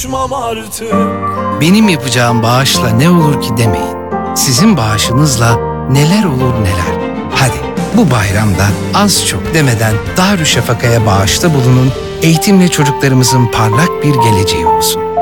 konuşmam artık. Benim yapacağım bağışla ne olur ki demeyin. Sizin bağışınızla neler olur neler. Hadi bu bayramda az çok demeden Darüşşafaka'ya bağışta bulunun. Eğitimle çocuklarımızın parlak bir geleceği olsun.